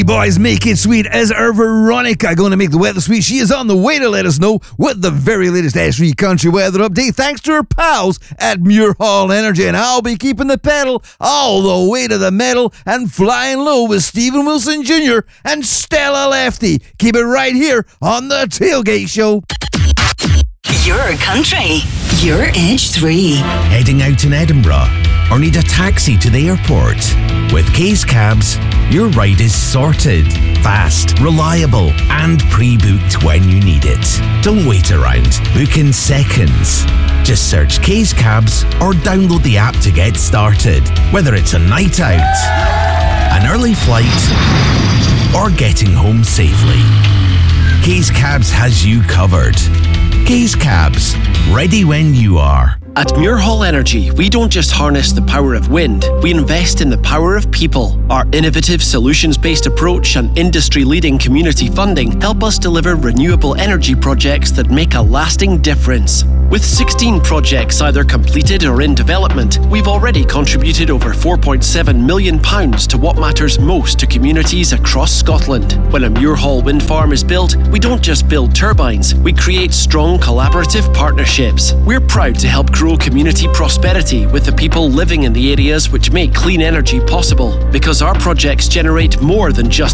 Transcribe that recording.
Boys, make it sweet as our Veronica going to make the weather sweet. She is on the way to let us know with the very latest Ashby Country weather update thanks to her pals at Muirhall Energy. And I'll be keeping the pedal all the way to the metal and flying low with Stephen Wilson Jr. and Stella Lefty. Keep it right here on the Tailgate Show. Your country, your H3. Heading out in Edinburgh or need a taxi to the airport? With Case Cabs, your ride is sorted, fast, reliable, and pre-booked when you need it. Don't wait around. Book in seconds. Just search Case Cabs or download the app to get started. Whether it's a night out, an early flight, or getting home safely, Case Cabs has you covered. Case Cabs, ready when you are. At Muirhall Energy, we don't just harness the power of wind, we invest in the power of people. Our innovative solutions-based approach and industry-leading community funding help us deliver renewable energy projects that make a lasting difference. With 16 projects either completed or in development, we've already contributed over £4.7 million to what matters most to communities across Scotland. When a Muirhall wind farm is built, we don't just build turbines, we create strong collaborative partnerships. We're proud to help grow community prosperity with the people living in the areas which make clean energy possible, because our projects generate more than just